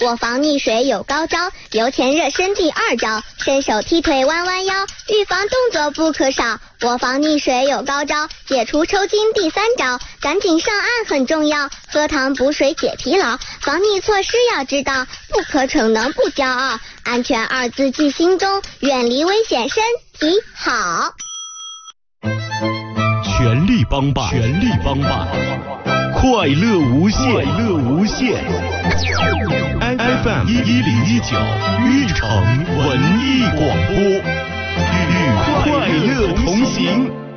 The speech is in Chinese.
我防溺水有高招，由前热身第2招，伸手踢腿弯弯腰，预防动作不可少。我防溺水有高招，解除抽筋第3招，赶紧上岸很重要，喝糖补水解疲劳。防溺措施要知道，不可逞能不骄傲，安全2字记心中，远离危险身体好。 全力帮办，全力帮办，快乐无限，快乐无限。FM 1019玉成文艺广播，与快乐同行。